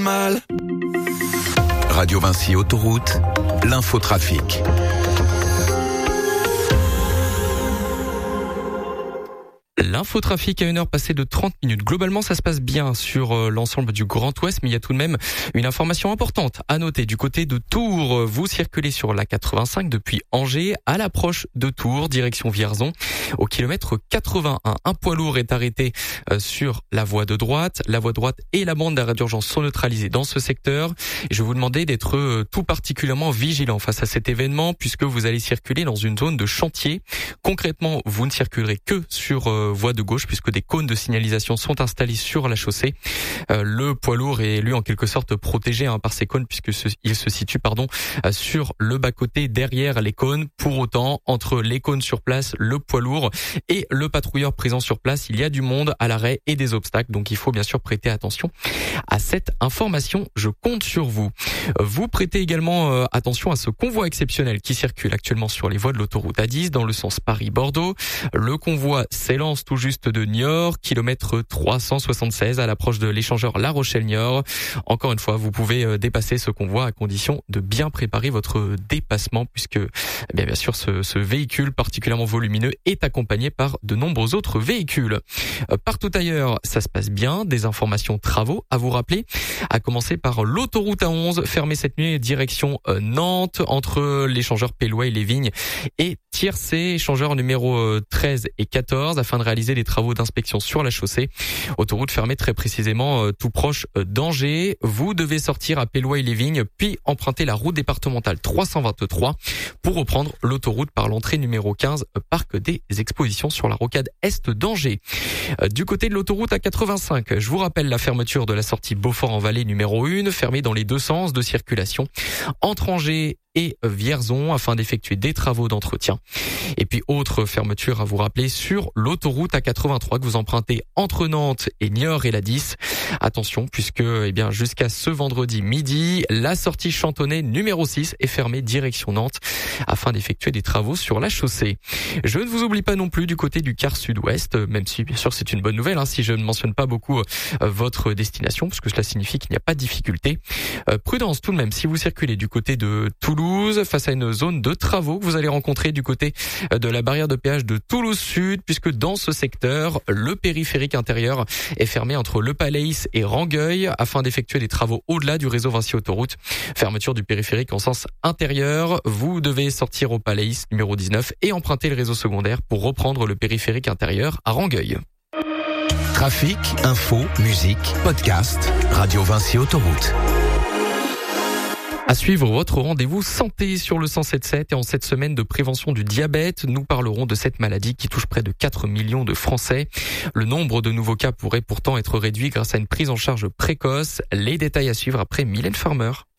Mal. Radio Vinci Autoroute, l'infotrafic. L'infotrafic à 1h passée de 30 minutes. Globalement, ça se passe bien sur l'ensemble du Grand Ouest, mais il y a tout de même une information importante à noter du côté de Tours. Vous circulez sur la 85 depuis Angers à l'approche de Tours, direction Vierzon. Au kilomètre 81, un poids lourd est arrêté sur la voie de droite. La voie droite et la bande d'arrêt d'urgence sont neutralisées dans ce secteur. Et je vais vous demander d'être tout particulièrement vigilant face à cet événement puisque vous allez circuler dans une zone de chantier. Concrètement, vous ne circulerez que sur voie de gauche puisque des cônes de signalisation sont installés sur la chaussée. Le poids lourd est lui en quelque sorte protégé par ces cônes puisque il se situe sur le bas-côté derrière les cônes. Pour autant, entre les cônes sur place, le poids lourd et le patrouilleur présent sur place, il y a du monde à l'arrêt et des obstacles. Donc il faut bien sûr prêter attention à cette information. Je compte sur vous. Vous prêtez également attention à ce convoi exceptionnel qui circule actuellement sur les voies de l'autoroute A10 dans le sens Paris-Bordeaux. Le convoi s'élance tout juste de Niort, kilomètre 376 à l'approche de l'échangeur La Rochelle-Niort. Encore une fois, vous pouvez dépasser ce convoi à condition de bien préparer votre dépassement puisque bien sûr ce véhicule particulièrement volumineux est accompagné par de nombreux autres véhicules. Partout ailleurs, ça se passe bien. Des informations travaux à vous rappeler, à commencer par l'autoroute A11 fermée cette nuit direction Nantes entre l'échangeur Pélois-les-Vignes et Tiercé, échangeur numéro 13 et 14 afin de réaliser des travaux d'inspection sur la chaussée. Autoroute fermée très précisément tout proche d'Angers. Vous devez sortir à Pélois-les-Vignes puis emprunter la route départementale 323 pour reprendre l'autoroute par l'entrée numéro 15 parc des expositions sur la rocade est d'Angers. Du côté de l'autoroute A85, je vous rappelle la fermeture de la sortie Beaufort-en-Vallée numéro 1, fermée dans les deux sens de circulation entre Angers et Vierzon afin d'effectuer des travaux d'entretien. Et puis autre fermeture à vous rappeler sur l'autoroute A83 que vous empruntez entre Nantes et Niort et la 10. Attention puisque jusqu'à ce vendredi midi, la sortie Chantonnay numéro 6 est fermée direction Nantes afin d'effectuer des travaux sur la chaussée. Je ne vous oublie pas non plus du côté du quart sud-ouest, même si bien sûr c'est une bonne nouvelle si je ne mentionne pas beaucoup votre destination parce que cela signifie qu'il n'y a pas de difficulté. Prudence tout de même si vous circulez du côté de Toulouse face à une zone de travaux que vous allez rencontrer du côté de la barrière de péage de Toulouse Sud puisque dans ce secteur, le périphérique intérieur est fermé entre le Palais et Rangueil afin d'effectuer des travaux au-delà du réseau Vinci Autoroute. Fermeture du périphérique en sens intérieur. Vous devez sortir au Palais numéro 19 et emprunter le réseau secondaire pour reprendre le périphérique intérieur à Rangueil. Trafic, info, musique, podcast, Radio Vinci Autoroute. À suivre votre rendez-vous santé sur le 107.7 et en cette semaine de prévention du diabète, nous parlerons de cette maladie qui touche près de 4 millions de Français. Le nombre de nouveaux cas pourrait pourtant être réduit grâce à une prise en charge précoce. Les détails à suivre après Mylène Farmer.